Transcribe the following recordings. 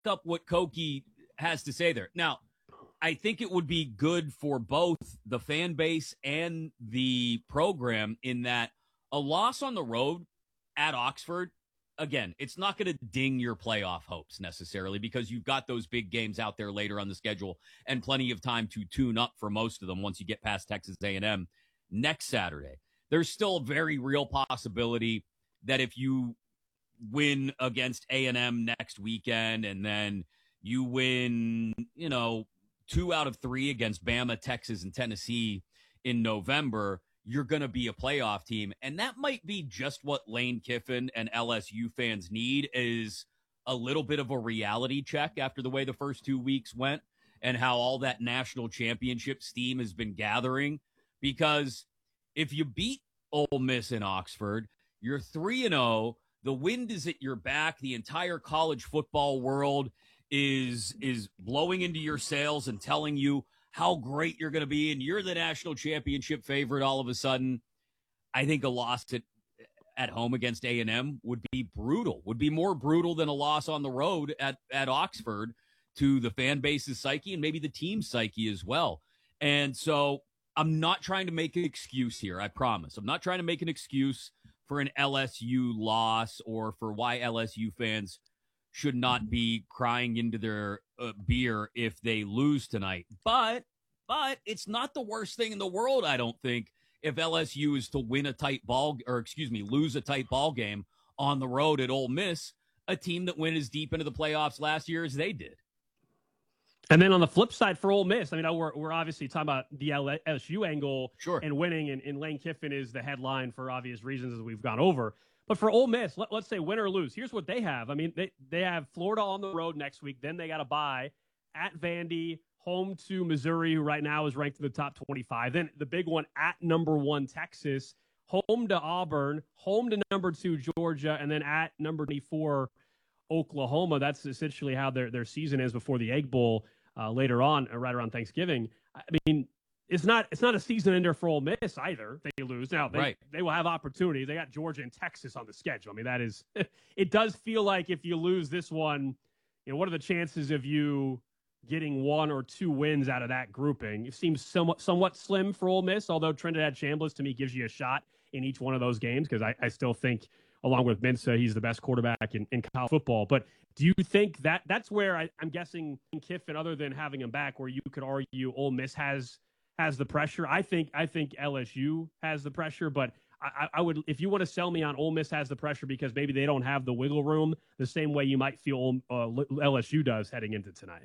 up what Koki has to say there. Now, I think it would be good for both the fan base and the program in that a loss on the road at Oxford, again, it's not going to ding your playoff hopes necessarily because you've got those big games out there later on the schedule and plenty of time to tune up for most of them once you get past Texas A&M next Saturday. There's still a very real possibility that if you win against A&M next weekend and then you win, 2 out of 3 against Bama, Texas, and Tennessee in November, you're going to be a playoff team. And that might be just what Lane Kiffin and LSU fans need is a little bit of a reality check after the way the first 2 weeks went and how all that national championship steam has been gathering. Because if you beat Ole Miss in Oxford, you're 3-0. The wind is at your back. The entire college football world is blowing into your sails and telling you how great you're going to be, and you're the national championship favorite all of a sudden. I think a loss at home against A&M would be brutal, would be more brutal than a loss on the road at Oxford to the fan base's psyche and maybe the team's psyche as well. And so I'm not trying to make an excuse here, I promise. I'm not trying to make an excuse for an LSU loss or for why LSU fans should not be crying into their beer if they lose tonight. But it's not the worst thing in the world, I don't think, if LSU is to win lose a tight ball game on the road at Ole Miss, a team that went as deep into the playoffs last year as they did. And then on the flip side for Ole Miss, I mean, we're obviously talking about the LSU angle and winning, and Lane Kiffin is the headline for obvious reasons as we've gone over. But for Ole Miss, let's say win or lose, here's what they have. I mean, they have Florida on the road next week. Then they got a bye at Vandy, home to Missouri, who right now is ranked in the top 25. Then the big one at number 1 Texas, home to Auburn, home to number 2 Georgia, and then at number 24 Oklahoma. That's essentially how their season is before the Egg Bowl later on, right around Thanksgiving. I mean, it's not a season ender for Ole Miss either. They lose now. They will have opportunities. They got Georgia and Texas on the schedule. I mean, that is it does feel like if you lose this one, what are the chances of you getting 1 or 2 wins out of that grouping? It seems somewhat slim for Ole Miss, although Trinidad Chambliss to me gives you a shot in each one of those games because I still think, along with Mensa, he's the best quarterback in college football. But do you think that's where I'm guessing Kiffin, other than having him back, where you could argue Ole Miss has the pressure? I think LSU has the pressure, but I would, if you want to sell me on Ole Miss has the pressure because maybe they don't have the wiggle room the same way you might feel LSU does heading into tonight.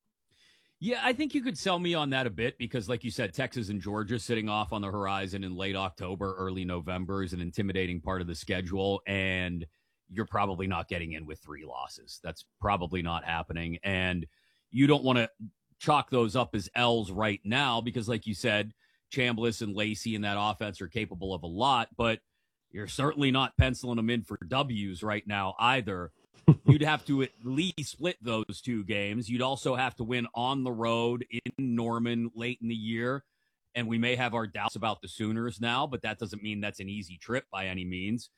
Yeah, I think you could sell me on that a bit because, like you said, Texas and Georgia sitting off on the horizon in late October, early November is an intimidating part of the schedule, and you're probably not getting in with 3 losses. That's probably not happening, and you don't want to chalk those up as L's right now because, like you said, Chambliss and Lacey and that offense are capable of a lot, but you're certainly not penciling them in for W's right now either. You'd have to at least split those 2 games. You'd also have to win on the road in Norman late in the year, and we may have our doubts about the Sooners now, but that doesn't mean that's an easy trip by any means.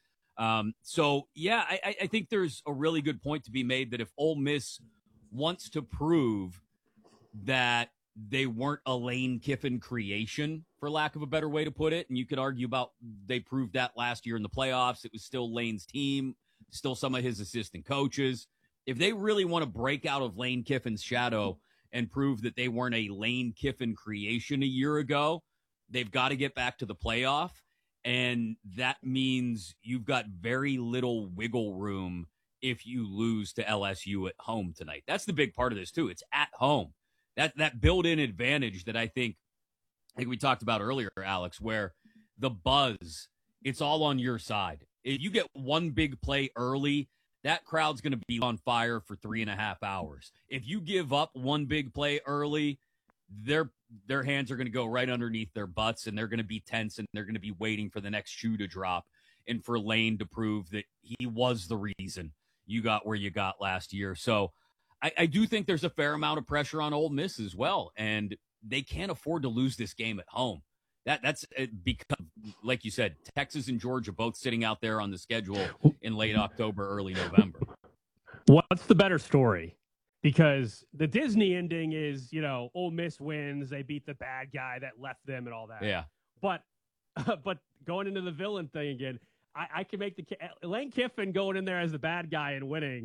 So, yeah, I think there's a really good point to be made that if Ole Miss wants to prove that they weren't a Lane Kiffin creation, for lack of a better way to put it. And you could argue about they proved that last year in the playoffs. It was still Lane's team, still some of his assistant coaches. If they really want to break out of Lane Kiffin's shadow and prove that they weren't a Lane Kiffin creation a year ago, they've got to get back to the playoff. And that means you've got very little wiggle room if you lose to LSU at home tonight. That's the big part of this, too. It's at home. That built-in advantage that I think we talked about earlier, Alex, where the buzz, it's all on your side. If you get one big play early, that crowd's going to be on fire for 3.5 hours. If you give up one big play early, their hands are going to go right underneath their butts, and they're going to be tense, and they're going to be waiting for the next shoe to drop and for Lane to prove that he was the reason you got where you got last year. So I do think there's a fair amount of pressure on Ole Miss as well, and they can't afford to lose this game at home. That's because, like you said, Texas and Georgia both sitting out there on the schedule in late October, early November. What's the better story? because the Disney ending is, Ole Miss wins, they beat the bad guy that left them and all that. Yeah. But going into the villain thing again, I can make Lane Kiffin going in there as the bad guy and winning.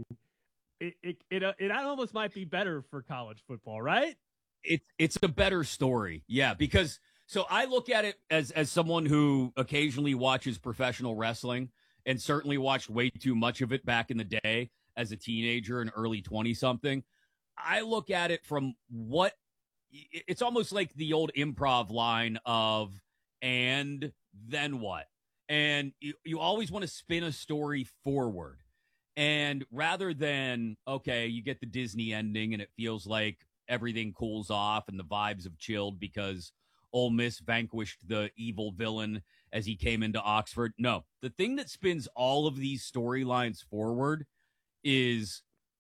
It almost might be better for college football, right? It's a better story. Yeah, because so I look at it as someone who occasionally watches professional wrestling and certainly watched way too much of it back in the day as a teenager and early 20-something. I look at it from it's almost like the old improv line of, and then what? And you always want to spin a story forward. And rather than, okay, you get the Disney ending and it feels like everything cools off and the vibes have chilled because Ole Miss vanquished the evil villain as he came into Oxford. No, the thing that spins all of these storylines forward is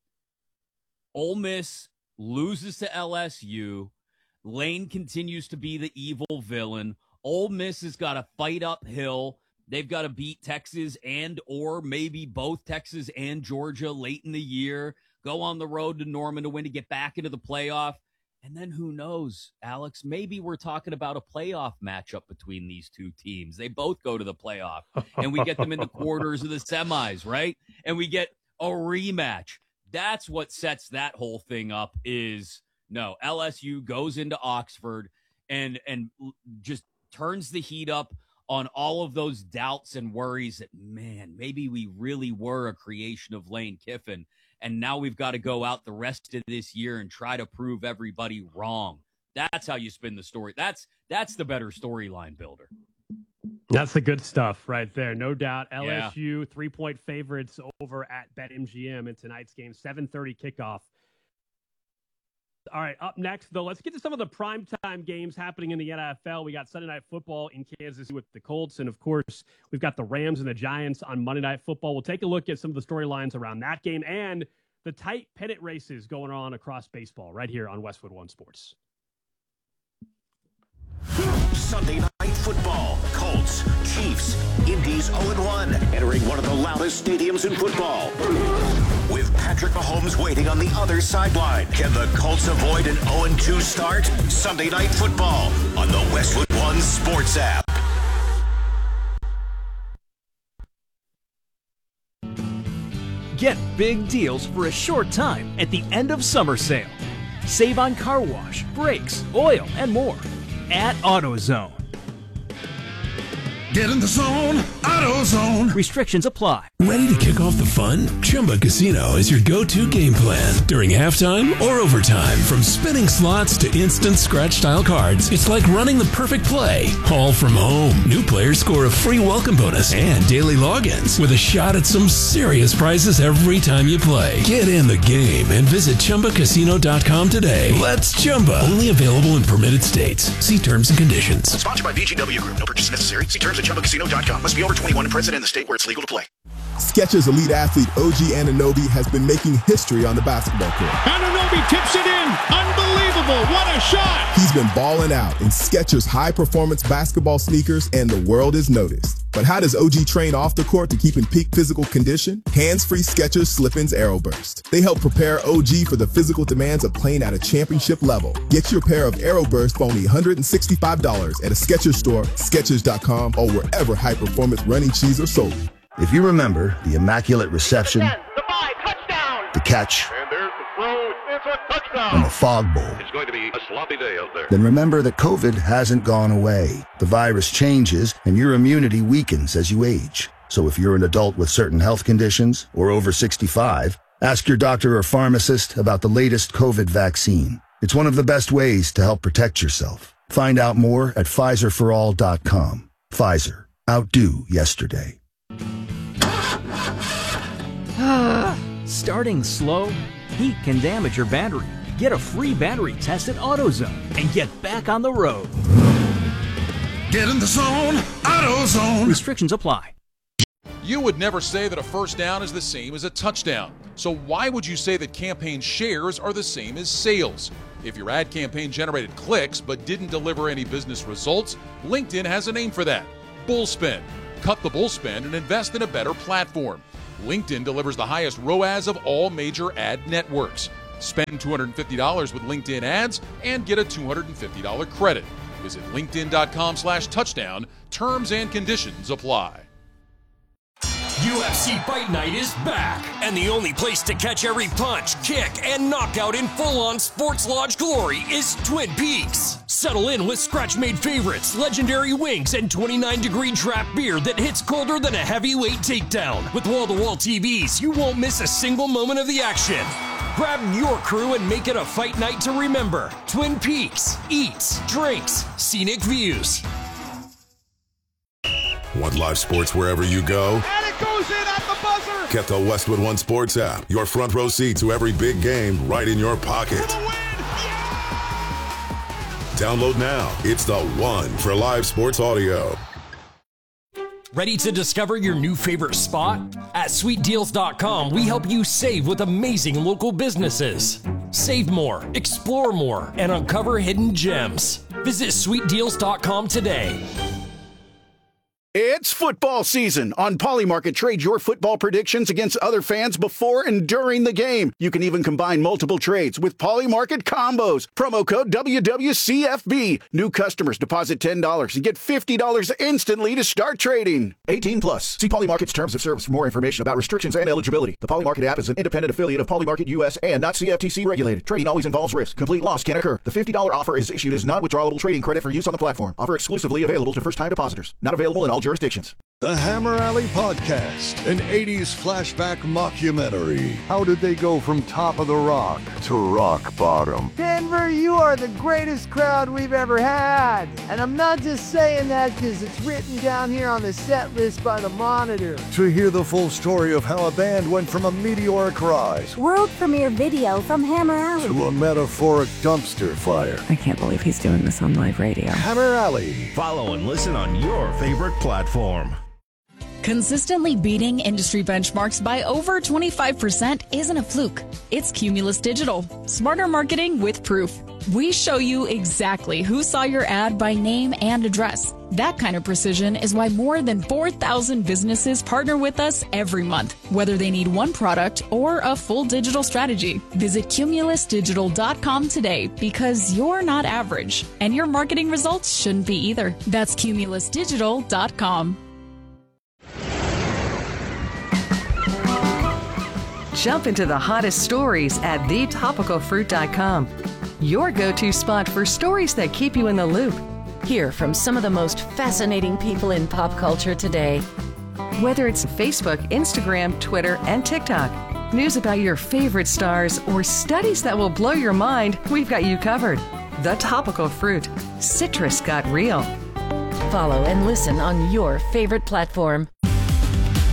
Ole Miss loses to LSU. Lane continues to be the evil villain. Ole Miss has got to fight uphill. They've got to beat Texas or maybe both Texas and Georgia late in the year, go on the road to Norman to win to get back into the playoff. And then who knows, Alex, maybe we're talking about a playoff matchup between these two teams. They both go to the playoff and we get them in the quarters of the semis, right? And we get a rematch. That's what sets that whole thing up is, no, LSU goes into Oxford and just turns the heat up on all of those doubts and worries that, man, maybe we really were a creation of Lane Kiffin, and now we've got to go out the rest of this year and try to prove everybody wrong. That's how you spin the story. That's the better storyline builder. That's the good stuff right there, no doubt. LSU 3-point favorites over at BetMGM in tonight's game, 7:30 kickoff. All right, up next, though, let's get to some of the primetime games happening in the NFL. We got Sunday Night Football in Kansas with the Colts, and, of course, we've got the Rams and the Giants on Monday Night Football. We'll take a look at some of the storylines around that game and the tight pennant races going on across baseball right here on Westwood One Sports. Sunday Night Football, Colts, Chiefs, Indy's 0-1, entering one of the loudest stadiums in football. With Patrick Mahomes waiting on the other sideline, can the Colts avoid an 0-2 start? Sunday Night Football on the Westwood One Sports app. Get big deals for a short time at the end of summer sale. Save on car wash, brakes, oil, and more at AutoZone. Get in the zone, AutoZone. Restrictions apply. Ready to kick off the fun? Chumba Casino is your go-to game plan during halftime or overtime. From spinning slots to instant scratch-style cards, it's like running the perfect play, all from home. New players score a free welcome bonus and daily logins with a shot at some serious prizes every time you play. Get in the game and visit ChumbaCasino.com today. Let's Chumba. Only available in permitted states. See terms and conditions. Sponsored by VGW Group. No purchase necessary. See terms at ChumbaCasino.com. Must be over 21 and present in the state where it's legal to play. Skechers elite athlete OG Anunoby has been making history on the basketball court. Anunoby tips it in. Unbelievable. What a shot. He's been balling out in Skechers high-performance basketball sneakers, and the world has noticed. But how does OG train off the court to keep in peak physical condition? Hands-free Skechers Slip-ins AeroBurst. They help prepare OG for the physical demands of playing at a championship level. Get your pair of AeroBurst for only $165 at a Skechers store, Skechers.com, or wherever high-performance running shoes are sold. If you remember the immaculate reception, the catch, and there's the throw, it's a touchdown, and the fog bowl, it's going to be a sloppy day out there. Then remember that COVID hasn't gone away. The virus changes, and your immunity weakens as you age. So if you're an adult with certain health conditions or over 65, ask your doctor or pharmacist about the latest COVID vaccine. It's one of the best ways to help protect yourself. Find out more at PfizerForAll.com. Pfizer. Outdo yesterday. Starting slow, heat can damage your battery. Get a free battery test at AutoZone and get back on the road. Get in the zone, AutoZone. Restrictions apply. You would never say that a first down is the same as a touchdown. So why would you say that campaign shares are the same as sales? If your ad campaign generated clicks but didn't deliver any business results, LinkedIn has a name for that: Bullspend. Cut the bullspend and invest in a better platform. LinkedIn delivers the highest ROAS of all major ad networks. Spend $250 with LinkedIn ads and get a $250 credit. Visit linkedin.com/touchdown. Terms and conditions apply. UFC Fight Night is back, and the only place to catch every punch, kick, and knockout in full-on Sports Lodge glory is Twin Peaks. Settle in with scratch-made favorites, legendary wings, and 29-degree draft beer that hits colder than a heavyweight takedown. With wall-to-wall TVs, you won't miss a single moment of the action. Grab your crew and make it a fight night to remember. Twin Peaks. Eats, drinks, scenic views. Want live sports wherever you go? And it goes in at the buzzer! Get the Westwood One Sports app. Your front row seat to every big game right in your pocket. For the win! Yeah! Download now. It's the one for live sports audio. Ready to discover your new favorite spot? At SweetDeals.com, we help you save with amazing local businesses. Save more, explore more, and uncover hidden gems. Visit SweetDeals.com today. It's football season. On Polymarket, trade your football predictions against other fans before and during the game. You can even combine multiple trades with Polymarket combos. Promo code WWCFB. New customers deposit $10 and get $50 instantly to start trading. 18 plus. See Polymarket's terms of service for more information about restrictions and eligibility. The Polymarket app is an independent affiliate of Polymarket US and not CFTC regulated. Trading always involves risk. Complete loss can occur. The $50 offer is issued as non-withdrawable trading credit for use on the platform. Offer exclusively available to first-time depositors. Not available in all jurisdictions. The Hammer Alley Podcast, an 80s flashback mockumentary. How did they go from top of the rock to rock bottom? Denver, you are the greatest crowd we've ever had. And I'm not just saying that because it's written down here on the set list by the Monitor. To hear the full story of how a band went from a meteoric rise, world premiere video from Hammer Alley, to a metaphoric dumpster fire. I can't believe he's doing this on live radio. Hammer Alley. Follow and listen on your favorite platform. Consistently beating industry benchmarks by over 25% isn't a fluke. It's Cumulus Digital. Smarter marketing with proof. We show you exactly who saw your ad by name and address. That kind of precision is why more than 4,000 businesses partner with us every month, whether they need one product or a full digital strategy. Visit cumulusdigital.com today because you're not average, and your marketing results shouldn't be either. That's cumulusdigital.com. Jump into the hottest stories at thetopicalfruit.com. Your go-to spot for stories that keep you in the loop. Hear from some of the most fascinating people in pop culture today. Whether it's Facebook, Instagram, Twitter, and TikTok, news about your favorite stars, or studies that will blow your mind, we've got you covered. The Topical Fruit. Citrus got real. Follow and listen on your favorite platform.